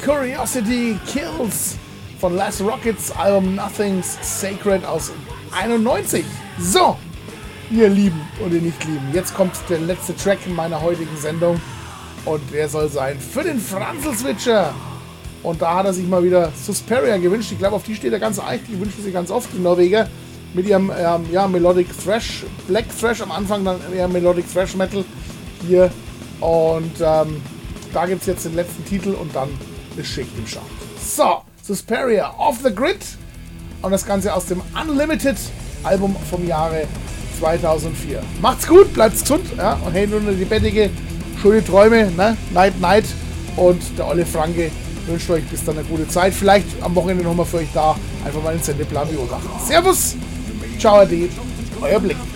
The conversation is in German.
Curiosity Kills von Last Rockets, Album Nothing's Sacred aus 91. So, ihr Lieben und ihr Nicht-Lieben, jetzt kommt der letzte Track in meiner heutigen Sendung und der soll sein für den Franzl-Switcher. Und da hat er sich mal wieder Suspiria gewünscht. Ich glaube, auf die steht er ganz eicht. Die wünschen sie ganz oft, die Norweger. Mit ihrem Melodic Thrash, Black Thrash am Anfang, dann eher Melodic Thrash Metal hier. Und da gibt es jetzt den letzten Titel und dann ist schick im Schacht. So, Suspiria, Off the Grid. Und das Ganze aus dem Unlimited Album vom Jahre 2004. Macht's gut, bleibt's gesund. Ja, und hey, nur die bettige, schöne Träume, ne? Night, night. Und der Olle Franke wünscht euch bis dann eine gute Zeit. Vielleicht am Wochenende nochmal für euch da. Einfach mal den Sendeplan beobachten. Servus, ciao, ade, euer Blick.